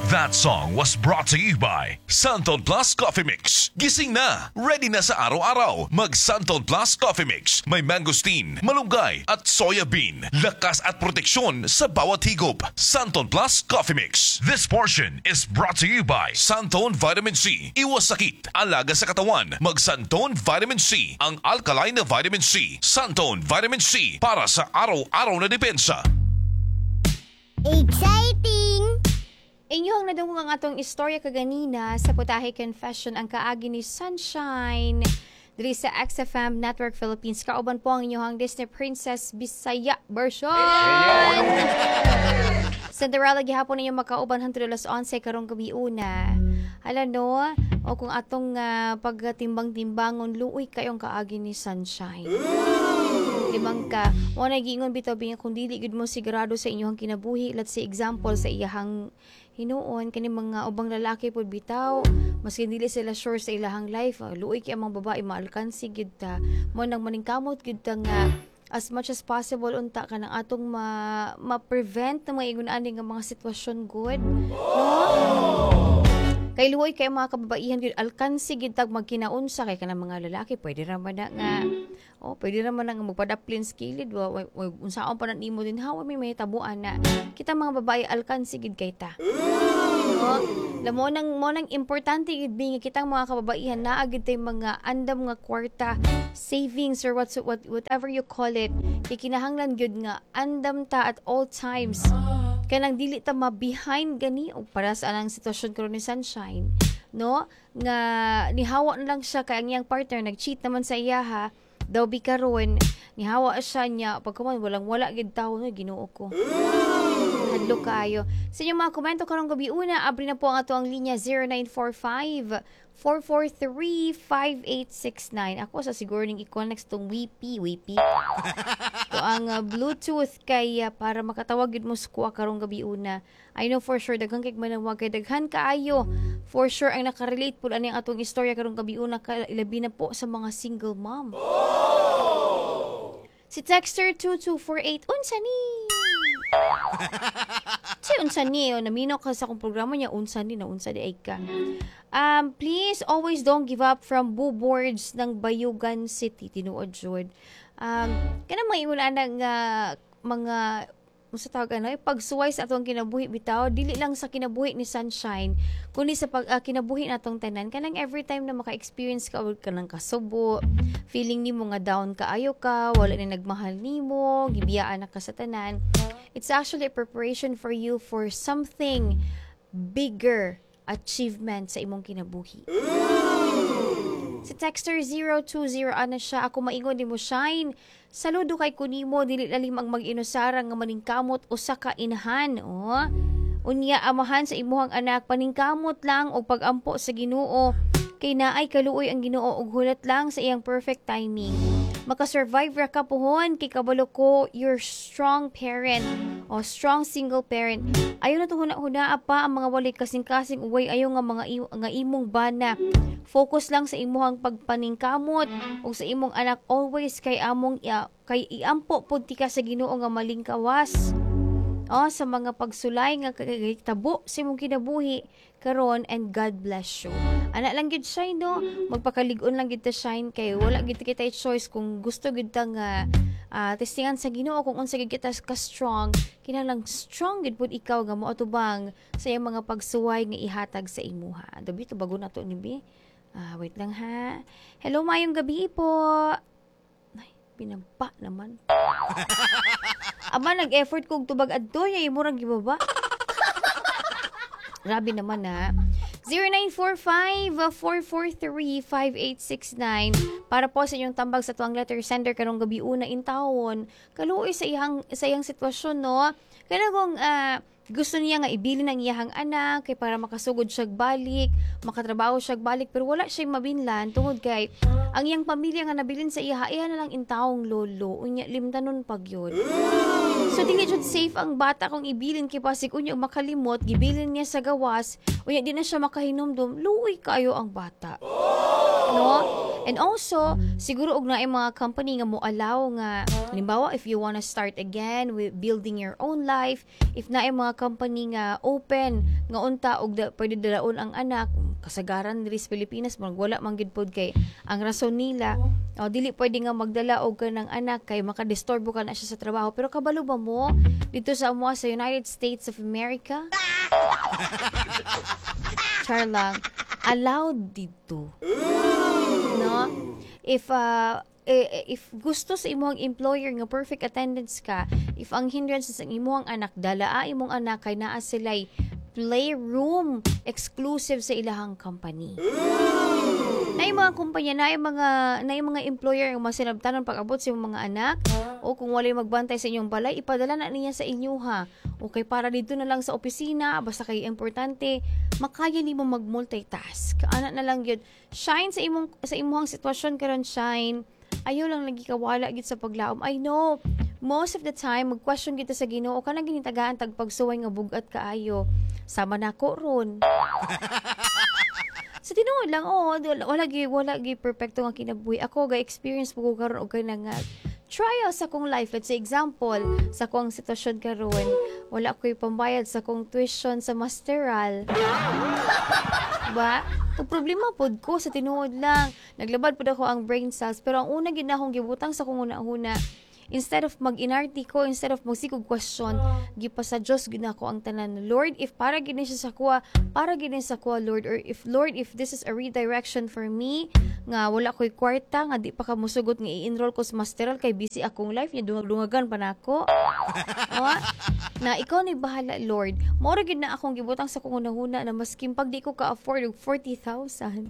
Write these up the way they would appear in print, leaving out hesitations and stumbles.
That song was brought to you by Santon Plus Coffee Mix. Gising na, ready na sa araw-araw. Mag Santon Plus Coffee Mix. May mangosteen, malunggay at soya bean. Lakas at proteksyon sa bawat higop. Santon Plus Coffee Mix. This portion is brought to you by Santon Vitamin C. Iwas sakit, alaga sa katawan. Mag Santon Vitamin C. Ang alkaline na vitamin C. Santon Vitamin C para sa araw-araw na depensa. Exciting! Inyong nadungong ang atong istorya kaganina sa Putahe Confession ang kaagi ni Sunshine diri sa XFM Network Philippines. Kauban po ang inyong Disney Princess Bisaya version. Cinderella gihapon ninyo makauban hangtod alas 11 karong gabi una. Hala no, o kung atong pagtimbang-timbangon luoy kayong kaagi ni Sunshine. Limang ka, wala giingon bitaw binga kung dili gud mo sigurado sa inyong kinabuhi. Let's say example sa iyahang hinuon kani mga ubang lalaki pud bitaw maski dili sila sure sa ilahang life, luoy kay among babae maalkansi gid ta mo nang maningkamot gid ta nga as much as possible unta ka nang atong ma-prevent ng mga ingon-ani nga mga sitwasyon good no kay luoy kay mga kababaihan gid alkansi gid tag magkinaunsa kay kanang mga lalaki pwede ra man na nga pwede ra man nga magpadaplin skilled unsaon pa na nimo din hawa may tabuan na kita mga babae alkansi gid kay ta no mo nang importante gid bingi kitang mga kababaihan naa gid tay mga andam nga kwarta savings or whatever you call it kay kinahanglan gyud nga andam ta at all times kanang dili ta ma-behind gani o para sa anang sitwasyon karon ni Sunshine no nga nihawa na lang siya kay ang iyang partner nag-cheat naman sa iya ha daw bikaron nihawa siya niya pagkuman wala gid tawo no Ginoo ko hadlo kayo sa inyong mga komento karong gabi una abri na po ang ato ang linya 0945-443-5869 ako sa siguro ning i-connect tong wipi to ang Bluetooth kay para makatawag gid mo sa kuha karong gabi una. I know for sure daghang kay manawag kay daghan kaayo for sure ang nakarelate pud ani ang atong istorya karong gabi una labi na po sa mga single mom. Si Texter 2248 unsa ni? Si unsa ni namino ka sa akong programa niya unsa di ay ka. Please always don't give up from Boo Boards ng Bayugan City tinuod jud. Kanang mga iwala nga mga sa tawag pagsuway sa atong kinabuhi bitaw dili lang sa kinabuhi ni Sunshine kundi sa kinabuhi natong tanan kanang every time na maka-experience ka og kanang kasubo feeling nimo nga down kaayo ka wala na nagmahal nimo gibiyaan na ka sa tanan it's actually a preparation for you for something bigger achievement sa imong kinabuhi. Si Texter 020 ana siya ako maingon nimo Shine saludo kay kunimo dili lalim ang mag-inusara nga maningkamot usa ka inahan unya amahan sa imuhang anak paningkamot lang og pag-ampo sa Ginoo kay naay kaluoy ang Ginoo og hulat lang sa iyang perfect timing makasurvive ra ka puhon kay kabalo ko you're strong parent o strong single parent ayo na to huna-huna pa ang mga walay kasing-kasing uway ayo nga mga nga imong bana focus lang sa imuhang pagpaningkamot ug sa imong anak always kay among kay iampo pud ti ka sa Ginoo nga malingkawas sa mga pagsulay nga tabo sa imong kinabuhi karon and God bless you. Ana lang gid Shine no, magpakalig-on lang gid ta Shine kay wala gid kita choice kung gusto gid ta nga testingan sa Ginoo kung unsa gid kita ka strong, kinahanglan strong gid pud ikaw nga moatubang sa iyang mga pagsuway nga ihatag sa imuha. Dabi to bago na to ni Bi. Wait lang ha. Hello, mayong gabi po. Ay, pinamba naman. Ama, nag-effort kong tubag adto, yay mo rang gibaba. Grabe naman ha. 0945-443-5869 para po sa inyong tambag sa tuwang letter sender karong gabi una in taon. Kaluoy sa iyang sitwasyon no. Kana kung gusto niya nga ibilin ang iyahang anak kay para makasugod siya balik, makatrabaho siya balik pero wala siya mabinlan tungod kay ang iyang pamilya nga nabilin sa iya na lang intawong lolo unya limtanon pag yun. So dili jud safe ang bata kung ibilin kay pasig unya makalimot gibilin niya sa gawas unya di na siya makahinumdum luoy kayo ang bata. No? And also, siguro og naay mga company nga mo allow nga halimbawa if you wanna start again with building your own life, if naay mga company nga open nga unta og pwede dalaon ang anak, kasagaran diri sa Pilipinas wala man gid pod kay ang rason nila dili pwede nga magdala og kanang anak kay makadisturbo ka na siya sa trabaho. Pero kabalo ba mo dito sa sa United States of America? Char lang, allowed dito. No? If gusto sa imong employer nga perfect attendance ka, if ang hindrance sa imong anak dala imong anak kay naa sila'y playroom exclusive sa ilahang company. Na mga kumpanya, na mga employer ang masinabtanon pag-abot sa mga anak o kung walay magbantay sa inyong balay, ipadala na niya sa inyo ha. Okay, para dito na lang sa opisina, basta kay importante, makaya ni mo mag-multitask. Anak na lang yun. Shine sa imong sitwasyon karon shine. Ayaw lang lagi kawala gid sa paglaom. I know, most of the time, mag-question kita sa Ginoo, ka na ginitagaan tagpagsuway nga bugat kaayo. Sama na ko ron. Sa tinuod lang, wala gi perfecto nga kinabuhi. Ako, ga-experience po ko karon og kanang trial sa kong life. Let's say, example, sa kong sitwasyon karon, wala ko'y pambayad sa kong tuition sa masteral. Diba? Ang problema pod ko sa tinuod lang. Naglabad pod ako ang brain cells, pero ang una gid na akong gibutang sa kong una-una, instead of mag-inarti ko, instead of magsikog question, gipasa Diyos gid nako ang tanan. Lord, if para gid siya sa kuha, para gid sa kuha, Lord, or if this is a redirection for me, nga wala ko'y kwarta, nga di pa ka musugot nga i-enroll ko sa masteral kay busy akong life, niya dungag-dungagan pa nako. Na ikaw ni bahala, Lord. Mora gid na akong gibutang sa kong una-una na maskin pag di ko ka-afford og 40,000.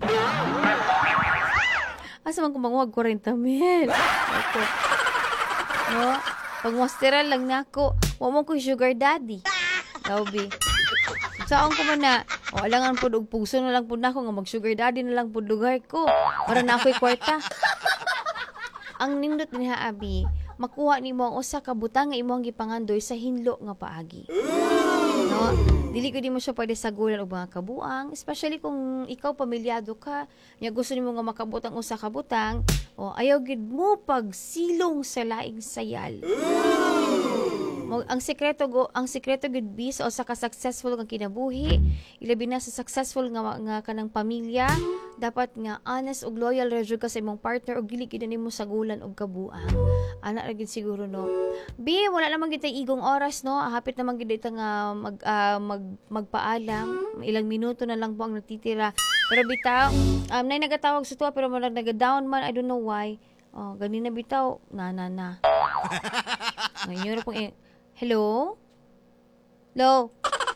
Asa man ko manguwag 40,000. Okay. No? Pag masteral lang na ako, huwag mo ko sugar daddy. Laubi. Saan ko man na, alangan po og puso na lang po na ako, nga mag-sugar daddy na lang po lugar ko. Para na ako'y kwarta. Ang nindot niya, Abi, makuha ni mo ang usa ka butang nga imong gipangandoy sa hinlo nga paagi. No? Dili ko di mo siya pwede sagulan og mga kabuang, especially kung ikaw pamilyado ka, nya gusto nimo nga makabutang usa ka butang, ayaw gid mo pagsilong sa laing sayal. Ang sekreto gud bis o sa ka-successful nga kinabuhi, ilabi na sa successful nga kanang pamilya, dapat nga honest ug loyal ra jud ka sa imong partner ug dili gid nimo sagulan og kabuang. Ana ra gid siguro no. Wala naman gid tay igong oras no. Hapit naman gid ita nga magpaalam. Ilang minuto na lang po ang natitira. Pero bitaw, nay nagatawag sa tuwa pero naga-down man, I don't know why. Ganina bitaw, na. Ngayon pong hello? Hello?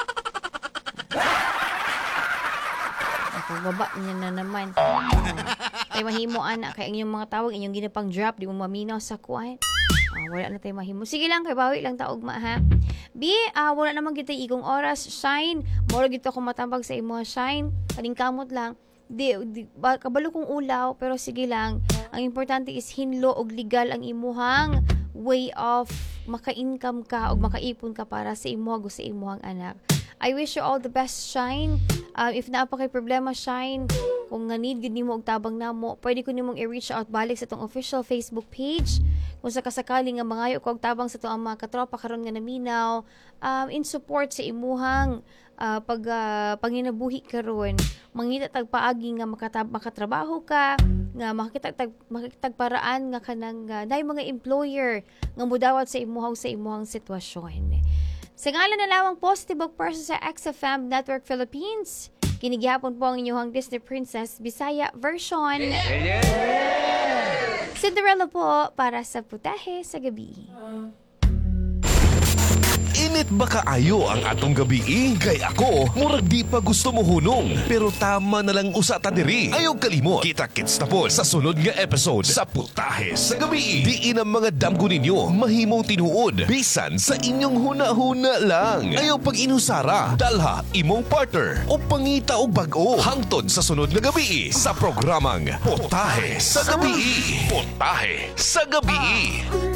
Ako, baba niya na naman. Tayo mahimo, anak. Kaya inyong mga tawag, inyong ginapang drop, di mo maminaw sa kuwan. Wala na tayo mahimo. Sige lang, kay bawi lang taog ma, ha? Wala naman kita igong oras. Shine. Moro gito ako matambag sa imo, Shine. Kalingkamot lang. Kabalo kong ulaw, pero sige lang. Ang importante is hinlo og legal ang imuhang way of maka-income ka o makaipon ka para sa imuhag o sa imuhang anak. I wish you all the best, Shine. If naapa kay problema, Shine, kung nga need gid nimo og tabang namo, pwede ko nimong i-reach out balik sa tong official Facebook page. Kung sa kasakali nga mangayo ko og tabang sa tong mga katropa karon nga naminaw, in support sa imuhang panginabuhi karon, mangita tag paagi nga makatrabaho ka, nga makitag paraan nga kanang dai mga employer nga mudawat sa imuhang sitwasyon. Sa ngalan na lawang positive person sa XFM Network Philippines, kinigihapon po ang inyong Disney Princess Bisaya version. Cinderella po para sa putahe sa gabi. Init ba kaayo ang atong gabi? Kay ako, murag di pa gusto mo hunong. Pero tama na lang usa ta diri. Ayaw kalimot. Kita-kits na po sa sunod nga episode sa Putahe sa Gabi. Diin ang mga damgo ninyo mahimong tinuod. Bisan sa inyong huna-huna lang. Ayaw pag inusara, dalha imong partner o pangita o bag-o. Hangtod sa sunod nga gabi sa programang Putahe sa Gabi. Putahe sa Gabi.